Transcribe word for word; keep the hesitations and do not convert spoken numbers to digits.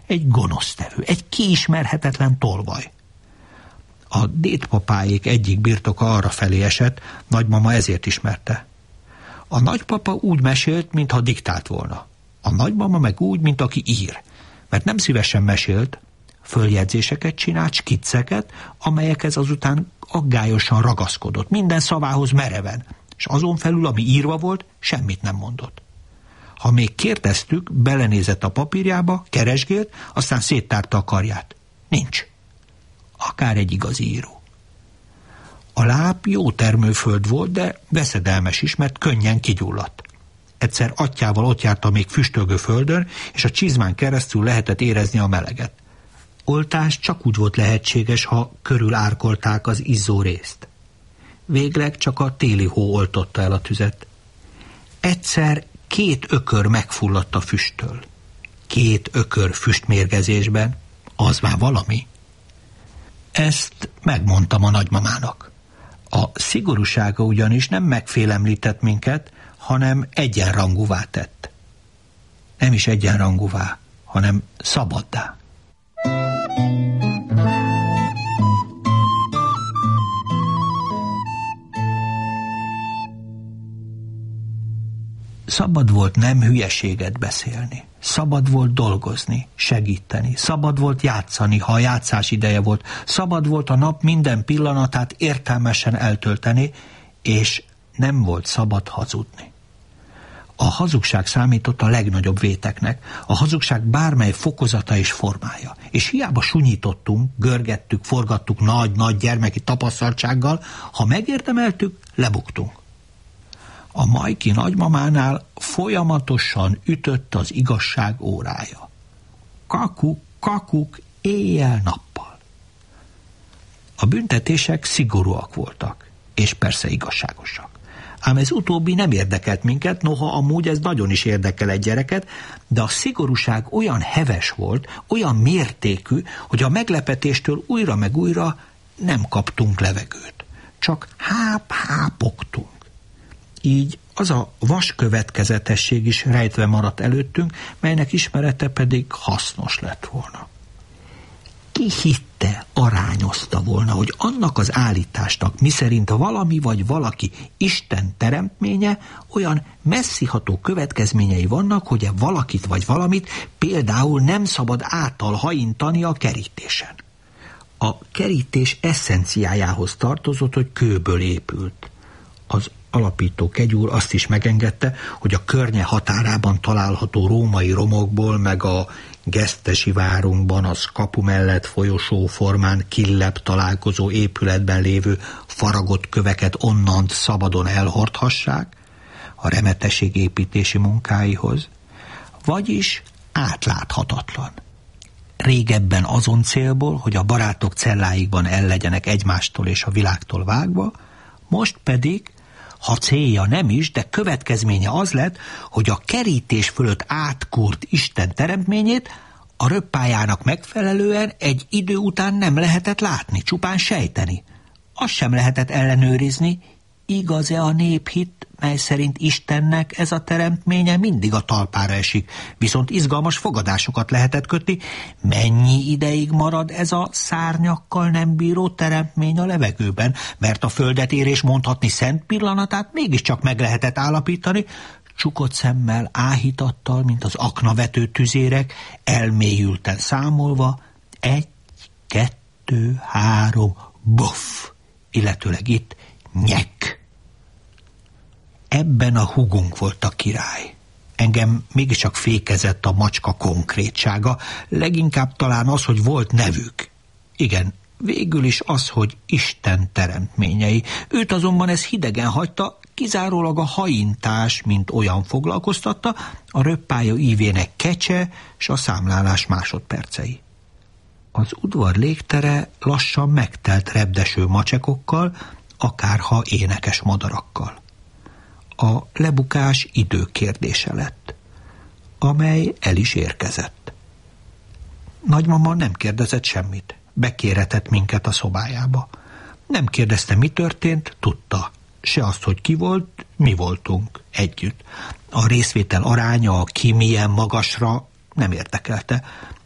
egy gonosztevő, egy kiismerhetetlen tolvaj. A dédpapáék egyik birtoka arra felé esett, nagymama ezért ismerte. A nagypapa úgy mesélt, mintha diktált volna. A nagymama meg úgy, mint aki ír, mert nem szívesen mesélt, följegyzéseket csinált, skicceket, amelyekhez azután aggályosan ragaszkodott, minden szavához mereven, és azon felül, ami írva volt, semmit nem mondott. Ha még kérdeztük, belenézett a papírjába, keresgélt, aztán széttárta a karját. Nincs. Akár egy igazi író. A láb jó termőföld volt, de veszedelmes is, mert könnyen kigyulladt. Egyszer atyával ott járt a még füstölgő földön, és a csizmán keresztül lehetett érezni a meleget. Oltás csak úgy volt lehetséges, ha körül árkolták az izzó részt. Végleg csak a téli hó oltotta el a tüzet. Egyszer két ökör megfulladt a füsttől. Két ökör füstmérgezésben, az már valami. Ezt megmondtam a nagymamának. A szigorúsága ugyanis nem megfélemlített minket, hanem egyenrangúvá tett. Nem is egyenrangúvá, hanem szabaddá. Szabad volt nem hülyeséget beszélni. Szabad volt dolgozni, segíteni. Szabad volt játszani, ha a játszás ideje volt. Szabad volt a nap minden pillanatát értelmesen eltölteni, és nem volt szabad hazudni. A hazugság számított a legnagyobb véteknek, a hazugság bármely fokozata és formája. És hiába sunyítottunk, görgettük, forgattuk nagy-nagy gyermeki tapasztaltsággal, ha megérdemeltük, lebuktunk. A Majki nagymamánál folyamatosan ütött az igazság órája. Kakuk, kakuk, éjjel-nappal. A büntetések szigorúak voltak, és persze igazságosak. Ám ez utóbbi nem érdekelt minket, noha amúgy ez nagyon is érdekel egy gyereket, de a szigorúság olyan heves volt, olyan mértékű, hogy a meglepetéstől újra meg újra nem kaptunk levegőt. Csak háp-hápogtunk. Így az a vaskövetkezetesség is rejtve maradt előttünk, melynek ismerete pedig hasznos lett volna. Ki hitte, arányozta volna, hogy annak az állításnak, miszerint valami vagy valaki Isten teremtménye, olyan messziható következményei vannak, hogy e valakit vagy valamit például nem szabad által hajintani a kerítésen. A kerítés eszenciájához tartozott, hogy kőből épült. Az alapító kegyúr azt is megengedte, hogy a környe határában található római romokból, meg a Gesztesi várunkban az kapu mellett folyosó formán killebb találkozó épületben lévő faragott köveket onnant szabadon elhordhassák a remeteség építési munkáihoz, vagyis átláthatatlan. Régebben azon célból, hogy a barátok celláikban el legyenek egymástól és a világtól vágva, most pedig, ha célja nem is, de következménye az lett, hogy a kerítés fölött átkúrt Isten teremtményét a röppájának megfelelően egy idő után nem lehetett látni, csupán sejteni. Azt sem lehetett ellenőrizni, igaz-e a néphit, mely szerint Istennek ez a teremtménye mindig a talpára esik, viszont izgalmas fogadásokat lehetett kötni, mennyi ideig marad ez a szárnyakkal nem bíró teremtmény a levegőben, mert a földet érés mondhatni szent pillanatát mégiscsak meg lehetett állapítani, csukott szemmel, áhítattal, mint az aknavető tüzérek, elmélyülten számolva, egy, kettő, három, boff, illetőleg itt nyek. Ebben a hugunk volt a király. Engem mégiscsak fékezett a macska konkrétsága, leginkább talán az, hogy volt nevük. Igen, végül is az, hogy Isten teremtményei. Őt azonban ez hidegen hagyta, kizárólag a hajintás, mint olyan foglalkoztatta, a röppálya ívének kecse s a számlálás másodpercei. Az udvar légtere lassan megtelt repdeső macsekokkal, akárha énekes madarakkal. A lebukás időkérdése lett, amely el is érkezett. Nagymama nem kérdezett semmit, bekéretett minket a szobájába. Nem kérdezte, mi történt, tudta. Se azt, hogy ki volt, mi voltunk együtt. A részvétel aránya, ki milyen magasra nem érdekelte.